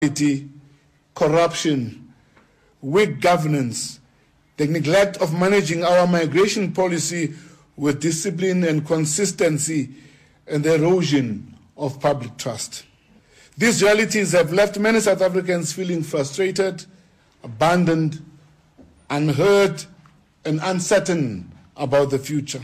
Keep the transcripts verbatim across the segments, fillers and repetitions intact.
corruption, weak governance, the neglect of managing our migration policy with discipline and consistency, and the erosion of public trust. These realities have left many South Africans feeling frustrated, abandoned, unheard, and uncertain about the future.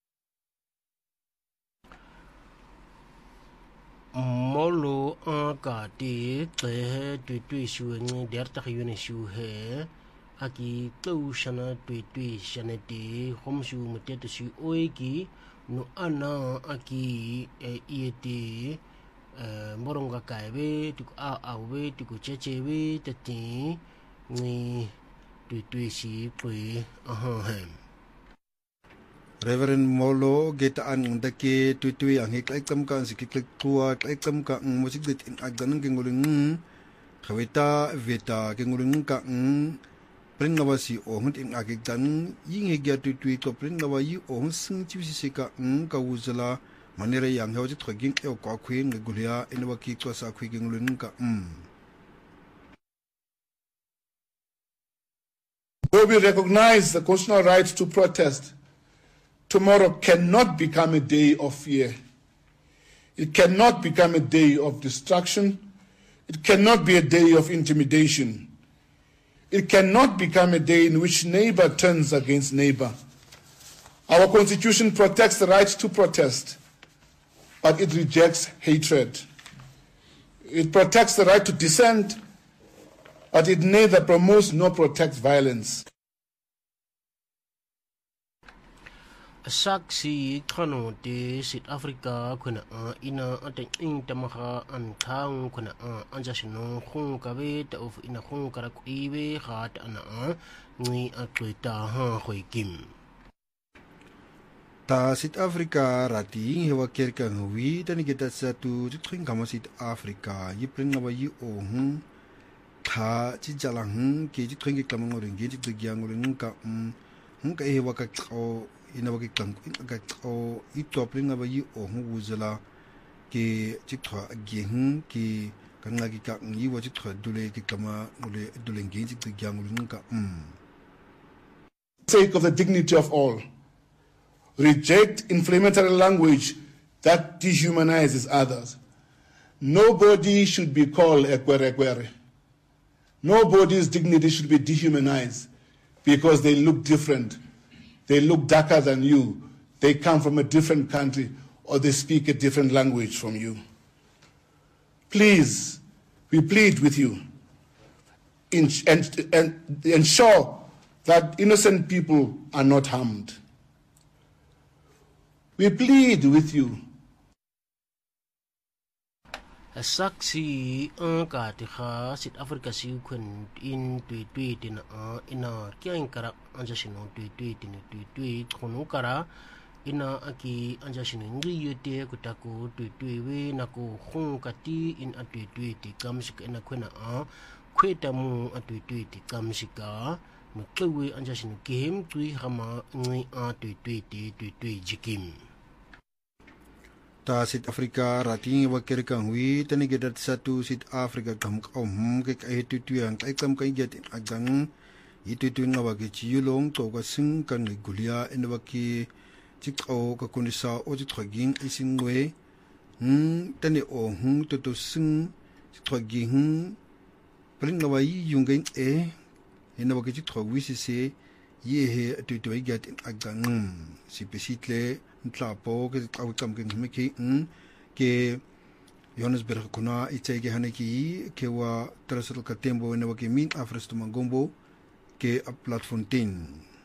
Molo aka te tle tui tui shu ng der ta yune shu he aki tau shana tui tui shana te hom shu mate te shu oiki no ana aki e te moronga kai we tu a a we tu che che we te ti ni tui tui si pui aha hem Reverend Molo geta an dake tutui ang hiklay kam ka si kiklik tua klay kam ka ang musik dit in agdan kenguling khaweta veta kenguling ka ang pringawasi ohut in agigdan ying higya tutui to pringawayi ohun sing chiwisi sika ang kawuzala manera yang hawji thoging e ko khwin ngulia inwaki to sa khwi kenguling ka um Though we recognize the constitutional right to protest, tomorrow cannot become a day of fear. It cannot become a day of destruction. It cannot be a day of intimidation. It cannot become a day in which neighbor turns against neighbor. Our Constitution protects the right to protest, but it rejects hatred. It protects the right to dissent, but it neither promotes nor protects violence. Saksi kano de South Africa kuna ina ate in tamaha an kang kuna anjashino khung kabe ta of ina khung kara kuibe hat ana ni atwita ha khoi kim ta South Africa rati hewa kerka ngwi tani kita satu jitring kama South Africa yipring ngawa yi ohun tha chi jalang ke jitring ke klamang oring ge jit gyang oring ka um ka hewa ka o ina wagi klang ka o itopling ngawa yi ohun wuzala ke jitwa gehun ke kanga gi ka ngi wa jitwa dule ke kama ule dule ge jit gyang oring ka um sake of the dignity of all, reject inflammatory language that dehumanizes others. Nobody should be called a kwere kwere. Nobody's dignity should be dehumanized because they look different. They look darker than you. They come from a different country or they speak a different language from you. Please, we plead with you in, and, and ensure that innocent people are not harmed. We plead with you. A saksi angka tiha South Africa si kun in tui tui tin a ina kian kara anjashino tui tui tin tui tui khunu kara ina aki anjashino ngi yote kutaku tui tui we naku khung kati in a tui tui ti kamsika ina kwena a kweta mu a tui tui ti kamsika no klewe anjashino kem tui hama ngi a tui tui ti tui tui jikim ta South Africa rating wa kerka hui tani gedat satu South Africa kam om ke kai tu tu ang kai kam kai get agang itu tu ngawa ke chiulong to ka sing kan gulia en wa ki chik o ka kunisa o ji thoging isin we hm tani o hm to to sing thoging hm pring ngawa yi yung gen e en wa ke chik thog wi si se ye he tu tu get agang si pesitle Tlapo ke tau kam ke meki ke Johannesburg kuna itse ke haneki ke wa trasel ka tembo ne wa ke min afresto mangombo ke a Platfontein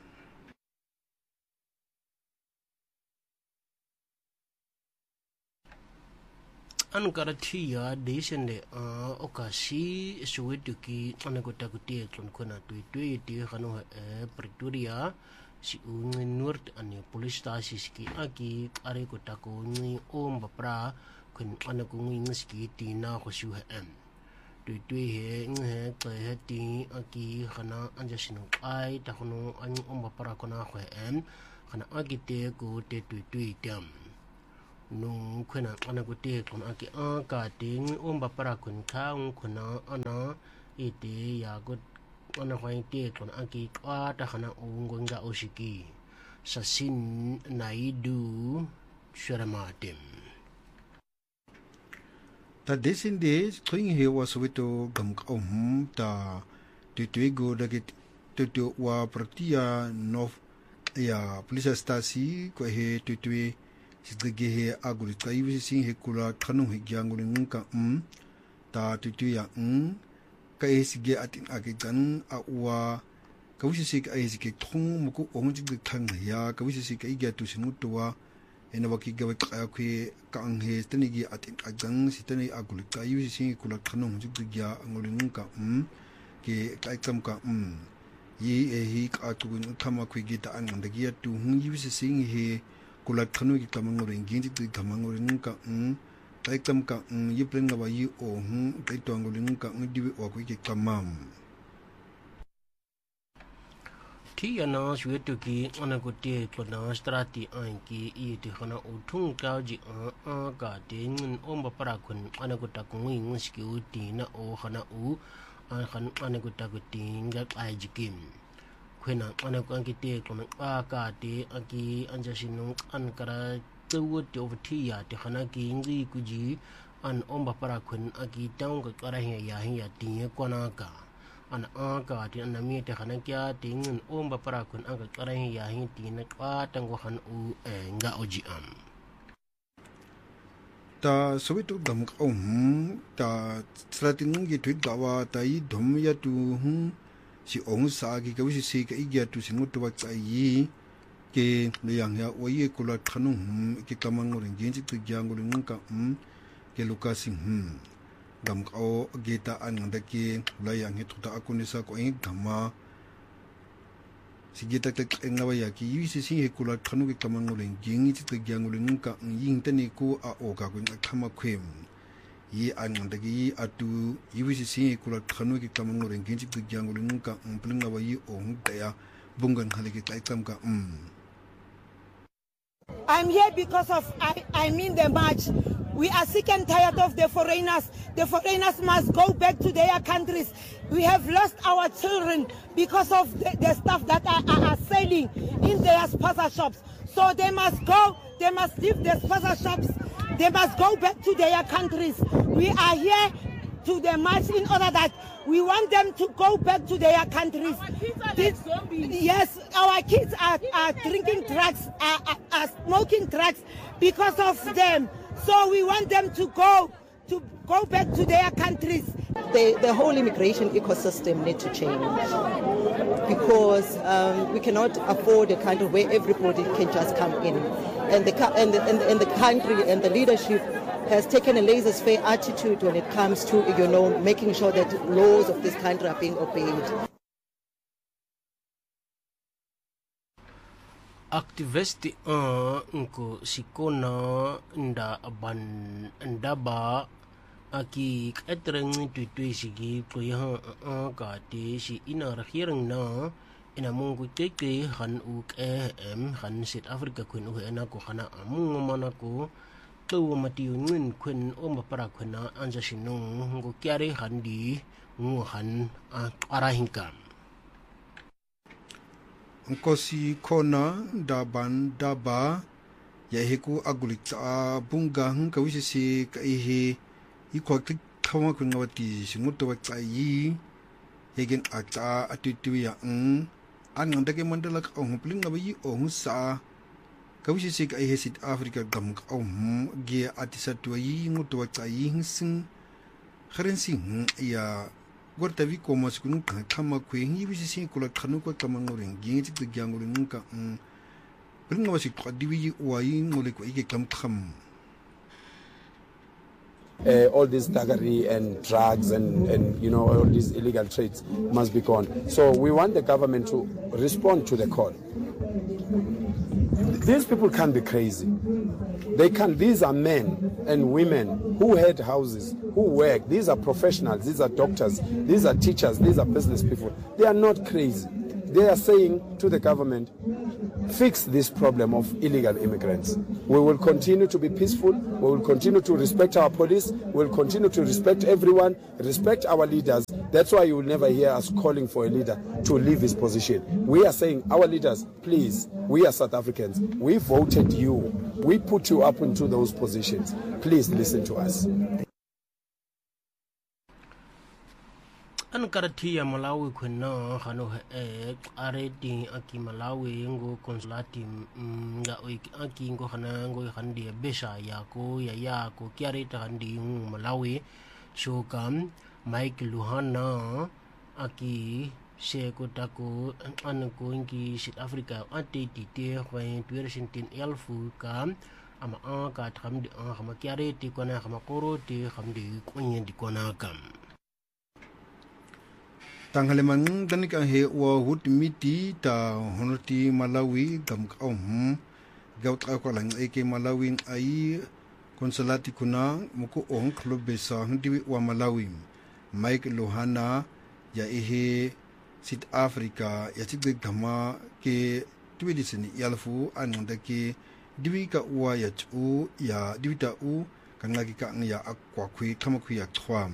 anu karatia desende a okasi suwetuki anagota kutie klon kuna tui tui ti hanu e Pretoria si ungi nurt ani police station ski aki are ko tako ni om bapra kun anaku ngi ski ti na ko su hem tui tui he nge te he ti aki khana anjasino ai ta kono ani om bapra ko na ko hem khana aki te ko te tui tui tem nung kwena ana gute kon aki a ka ting omba para kun khang khuna ana ite ya gut ana hwai te kon aki kwa ta khana ungonga oshiki sasin naidu sharamatem ta desin de twing he was with to gam om ta tutwego da get tutu wa pratia no ya police stasi ko he tutwe sidge he aguri tai wi sin he kula khanu he gyanguri nka um ta tutu ya um ka he sige atin agigan a wa ka wi sig ai sig thong mu ko ong jig thang ya ka wi sig ai ga tu sinu tuwa ena wa ki ga ka khi ka ang he tani gi atin agang sitani aguri tai wi sin kula khanu jig gya anguri nka um ke kai kam ka um yi e hi ka tu kama khu gi ta an da gi tu hu yi wi sin he kula khanu ki kamangoring ginti ti kamangoring ka um tai kam ka um yi plen ga ba yi o hu tai to ngoring ka um di o ku ki kamam ti ana shwe to ki ana ko te ko na strati an ki i ti khana o thung ka ji a a ka te ngin om ba para kun ana ko ta ko ngi ngi ski u ti na o khana u an khan ana ko ta ko ti nga ai ji kim kwena ana ko anki te ko a ka te aki anja sinung an kara tewo te of ti ya te khana ki ngi ku ji an omba para kun aki taung ka kara he ya he ya ti ko na ka an a ka te an mi te khana kya te ngin omba para kun an ka kara he ya he ti na ka tang ko khan u nga oji am ta sobitu dam om ta strating gi twit gawa ta i dom ya tu hu si ong sa gi ka wi si ka i gya tu singu tu wa chai yi ke le yang ya o ye kula thanu hum ki kamang ring gen chi tu gyang ring ka um ke luka sing hum dam ko ge ta an da ki la yang he tu ta akuni sa ko ing dhamma si ge ta ta eng na wa ya ki wi si si he kula thanu ki kamang ring gen chi tu gyang ring ka ying ta ni ko a o ka ko khama khwem yi an da gi atu yi wi si kula khanu ki kamang ring gen chi tu gyang ring ka um pling na wa yi ong ta ya bungan khale ki tai kam ka um I'm here because of I I mean the march. We are sick and tired of the foreigners. The foreigners must go back to their countries. We have lost our children because of the, the stuff that are, are, are selling in their sponsor shops. So they must go, they must leave the sponsor shops. They must go back to their countries. We are here to the march in order that we want them to go back to their countries. Our kids are like zombies. Yes, our kids are, are drinking drugs, are, are, are smoking drugs because of them. So we want them to go to go back to their countries. The, the whole immigration ecosystem needs to change because um, we cannot afford a country where everybody can just come in. And the, and the, and the, and the country and the leadership has taken a laissez-faire attitude when it comes to, you know, making sure that laws of this country are being obeyed. Activist uh ko sikona nda ban ndaba aki katreng tu tu sigi kuya a ka te si ina rakhirang na ina mungu teke han uk em han South Africa kun u ena ko khana amungo manako to mati ngin kun o mapara kuna anja sinung ngo kyare handi ngo han arahinka Nkosi kona daban daba ya heku agulita bunga hung kawisi si kaihe ikwak kama kunawati singuto waktai yegen ata atutu ya ng anang dake mandala ka ong pling ngabayi ong sa kawisi si kaihe South Africa gam ka ong ge atisa tuayi nguto waktai hingsing kharensi ya Gorta vi koma sikunu kama kwe ngi bisi sin kula khanu ko kamangoring gi ti ti gyangoring ka bringa wasi qadiwi wayi ngole ko ike kam kham Uh, all this thuggery and drugs and, and you know all these illegal trades must be gone. So we want the government to respond to the call. These people can't be crazy. They can. These are men and women who had houses, who work. These are professionals. These are doctors. These are teachers. These are business people. They are not crazy. they are saying to the government, fix this problem of illegal immigrants. We will continue to be peaceful. We will continue to respect our police. We will continue to respect everyone, respect our leaders. That's why you will never hear us calling for a leader to leave his position. We are saying, our leaders, please, we are South Africans. We voted you. We put you up into those positions. Please listen to us. An karatia Malawi kwena hano e areti aki Malawi ngo konsulati nga aki ngo hana ngo handi besha yako ya yako kiareta handi Malawi shokam Mike Luhana aki sheko tako an ko ingi South Africa ante tite kwa twenty elfu ka ama an ka thamdi an khama kiareti kona khama koroti khamdi kwenye dikona kam Tanghaleman danika he wa hut miti ta honoti Malawi gam kaum gaut ka lang eke Malawi ai konsulati kuna muku ong club besa hindi wa Malawi Mike Luhana ya ehe South Africa ya tidwe gama ke tuwedisini yalfu ananda ke diwika wa ya tu ya diwita u kangagi ka ya akwa kwi kama kwi ya twam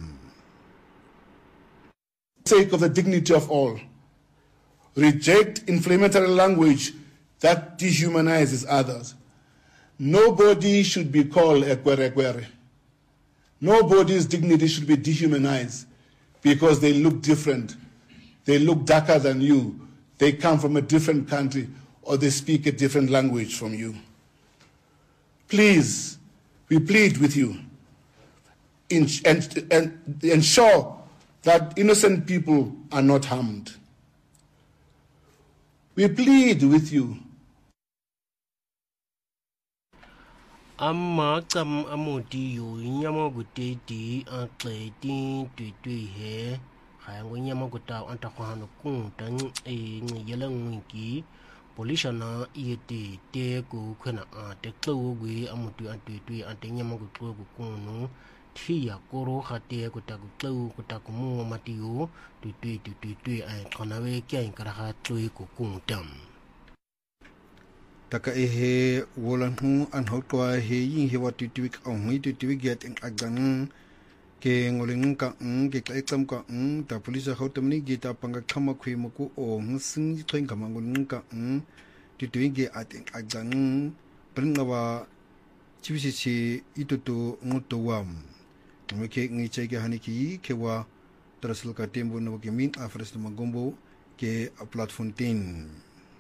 sake of the dignity of all, reject inflammatory language that dehumanizes others. Nobody should be called a kwere-kwere. Nobody's dignity should be dehumanized because they look different. They look darker than you. They come from a different country or they speak a different language from you. Please, we plead with you in, and, and ensure that innocent people are not harmed. We plead with you. Amma kam amoti yo nyama guteti atleti tutui he hayango nyama guta anta kwano kuntan e yelang wiki polishana yete te ku kwena a te tlowe amutu antutui ante nyama gutlo kunu Tia koro hati aku taku klau aku taku mua mati yo tutui tutui tutui ai kanawe kia ingkaraha tui kukung tam. Taka ehe wolan hu an hotwa he yin he wat tutui ka ong tutui get ing agang ke ngoling ka ng ke kaikam ka ng ta polisa hotam ni gita panga kama khui muku o sing tring kama ngoling ka ng tutui ge at ing agang pringawa chibisi itutu ngutowam Meke ngi cheke haniki ke wa terasil ka tembo na ke min afres na magombo ke Platfontein